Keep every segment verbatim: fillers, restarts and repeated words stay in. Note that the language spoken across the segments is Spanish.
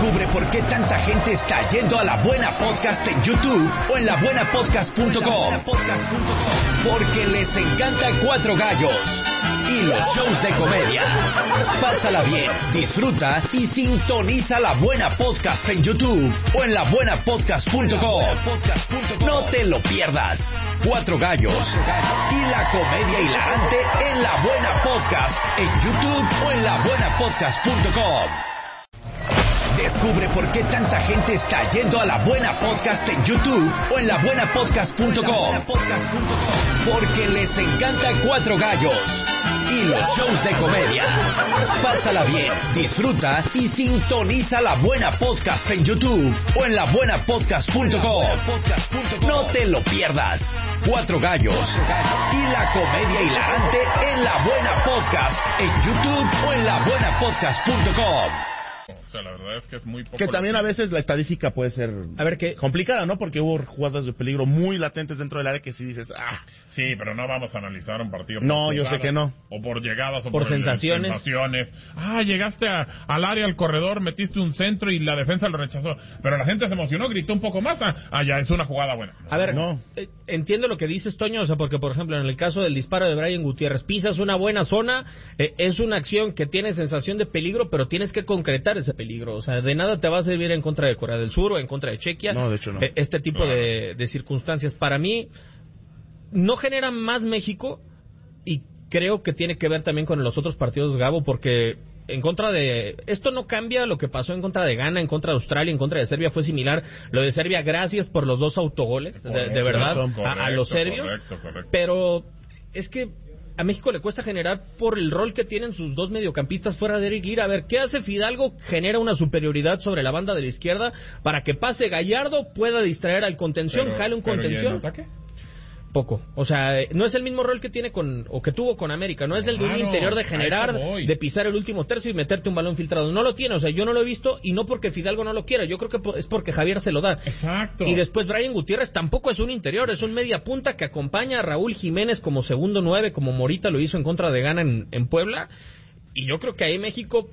Descubre por qué tanta gente está yendo a La Buena Podcast en YouTube o en la buena podcast punto com. Porque les encanta Cuatro Gallos y los shows de comedia. Pásala bien, disfruta y sintoniza La Buena Podcast en YouTube o en la buena podcast punto com. No te lo pierdas. Cuatro Gallos y la comedia hilarante en La Buena Podcast en YouTube o en la buena podcast punto com. Descubre por qué tanta gente está yendo a La Buena Podcast en YouTube o en la buena podcast punto com. Porque les encanta Cuatro Gallos y los shows de comedia. Pásala bien, disfruta y sintoniza La Buena Podcast en YouTube o en la buena podcast punto com. No te lo pierdas. Cuatro Gallos y la comedia hilarante en La Buena Podcast en YouTube o en la buena podcast punto com. O sea, la verdad es que es muy poco. Que también a veces la estadística puede ser a ver, ¿qué? complicada, ¿no? Porque hubo jugadas de peligro muy latentes dentro del área que sí dices, ah. Sí, pero no vamos a analizar un partido por No, jugadas, yo sé que no. O por llegadas o por, por sensaciones. sensaciones. Ah, llegaste a, al área, al corredor, metiste un centro y la defensa lo rechazó. Pero la gente se emocionó, gritó un poco más. Ah, ah ya, es una jugada buena. A ver, no. eh, entiendo lo que dices, Toño, o sea, porque, por ejemplo, en el caso del disparo de Brian Gutiérrez, pisas una buena zona, eh, es una acción que tiene sensación de peligro, pero tienes que concretar ese peligro. O sea, de nada te va a servir en contra de Corea del Sur o en contra de Chequia. No, de hecho no. Eh, este tipo Claro. de, de circunstancias, para mí, no genera más México, y creo que tiene que ver también con los otros partidos, Gabo, porque en contra de... Esto no cambia lo que pasó en contra de Ghana, en contra de Australia, en contra de Serbia, fue similar. Lo de Serbia, gracias por los dos autogoles, de, de verdad, Correcto, a, a los serbios. correcto, correcto. Pero es que a México le cuesta generar por el rol que tienen sus dos mediocampistas fuera de Eric Lira. A ver, ¿qué hace Fidalgo? Genera una superioridad sobre la banda de la izquierda para que pase Gallardo, pueda distraer al contención, Pero- jale un pero ¿y en contención. ataque? Poco. O sea, eh, no es el mismo rol que tiene con, o que tuvo con América. No es el de un Claro, interior de a generar, eso voy. de pisar el último tercio y meterte un balón filtrado. No lo tiene. O sea, yo no lo he visto, y no porque Fidalgo no lo quiera. Yo creo que po- es porque Javier se lo da. Exacto. Y después Brian Gutiérrez tampoco es un interior, es un media punta que acompaña a Raúl Jiménez como segundo nueve, como Morita lo hizo en contra de Ghana en, en Puebla. Y yo creo que ahí México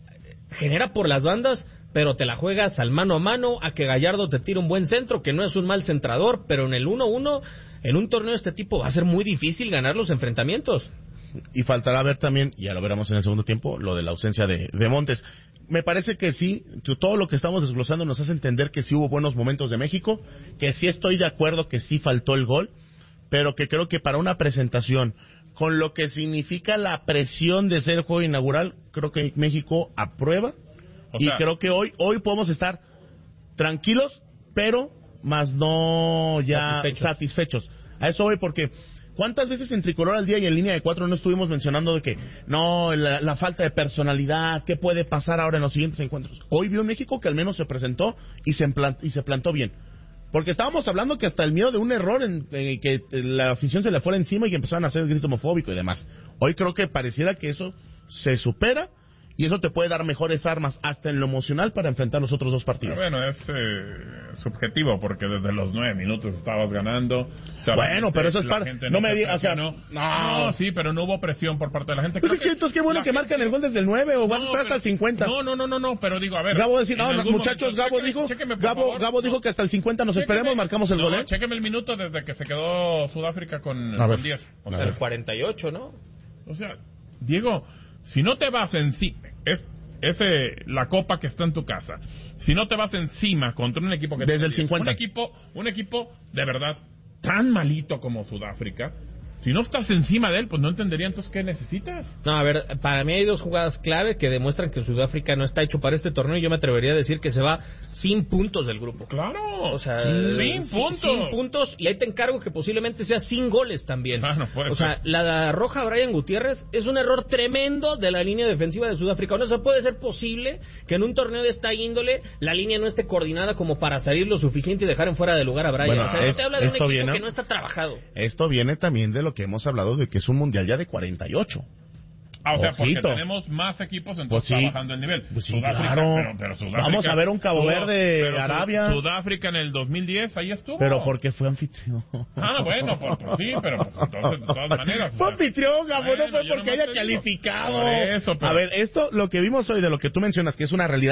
genera por las bandas, pero te la juegas al mano a mano, a que Gallardo te tire un buen centro, que no es un mal centrador, pero en el uno uno, en un torneo de este tipo, va a ser muy difícil ganar los enfrentamientos. Y faltará ver también, y ya lo veremos en el segundo tiempo, lo de la ausencia de, de Montes. Me parece que sí, que todo lo que estamos desglosando nos hace entender que sí hubo buenos momentos de México, que sí estoy de acuerdo que sí faltó el gol, pero que creo que para una presentación, con lo que significa la presión de ser el juego inaugural, creo que México aprueba. O Y sea, creo que hoy hoy podemos estar tranquilos, pero más no ya Satisfechos. satisfechos. A eso voy, porque ¿cuántas veces en Tricolor al Día y en Línea de Cuatro no estuvimos mencionando de que no, la, la falta de personalidad, qué puede pasar ahora en los siguientes encuentros? Hoy vio México que al menos se presentó y se, emplant- y se plantó bien. Porque estábamos hablando que hasta el miedo de un error en, en que la afición se le fuera encima y que empezaron a hacer el grito homofóbico y demás. Hoy creo que pareciera que eso se supera, y eso te puede dar mejores armas hasta en lo emocional para enfrentar los otros dos partidos. Pero bueno, es eh, subjetivo, porque desde los nueve minutos estabas ganando. O sea, Bueno, gente- pero eso es la par- gente no me se digas, o sea, presionó. no. No, sí, pero no hubo presión por parte de la gente. Pues Creo es que entonces qué bueno la que gente- marcan el gol desde el nueve o vas a No, esperar hasta pero- el cincuenta. No, no, no, no, no, pero digo, a ver. Gabo decir, en no, no, algún muchachos, momento- Gabo chéqueme, dijo, chéqueme, por Gabo, favor. Gabo dijo que hasta el cincuenta nos esperemos, Chéqueme. marcamos el No, gol, ¿eh? Chéqueme el minuto desde que se quedó Sudáfrica con, A ver. con diez. O A sea, El cuarenta y ocho, ¿no? O sea, Diego, si no te vas encima, es, es eh, la copa que está en tu casa. Si no te vas encima contra un equipo que Desde tiene el diez, cincuenta. un equipo, un equipo de verdad tan malito como Sudáfrica, si no estás encima de él, pues no entendería entonces qué necesitas. No, a ver, para mí hay dos jugadas clave que demuestran que Sudáfrica no está hecho para este torneo, y yo me atrevería a decir que se va sin puntos del grupo. Claro, O sea, sin sin- puntos. sin puntos, y ahí te encargo que posiblemente sea sin goles también. Ah, no puede o sea, ser. la roja a Brian Gutiérrez es un error tremendo de la línea defensiva de Sudáfrica. No se puede ser posible que en un torneo de esta índole la línea no esté coordinada como para salir lo suficiente y dejar en fuera de lugar a Brian. Bueno, o sea, eso es- te habla de un esto equipo viene- que no está trabajado. Esto viene también de lo que hemos hablado de que es un mundial ya de cuarenta y ocho. Ah, o sea, porque Ojito. tenemos más equipos, entonces Pues sí. está bajando el nivel. Pues sí, Sudáfrica, claro. pero, pero Sudáfrica Vamos a ver un Cabo tuvo- Verde, pero Su- Arabia. Sudáfrica en el dos mil diez, ahí estuvo. Pero porque fue anfitrión. Ah, bueno, pues, pues sí, pero pues entonces de todas maneras. o Fue sea, anfitrión, Gabo, bueno, no fue yo porque nomás haya te digo. calificado. Por eso, pero- A ver, esto, lo que vimos hoy de lo que tú mencionas, que es una realidad.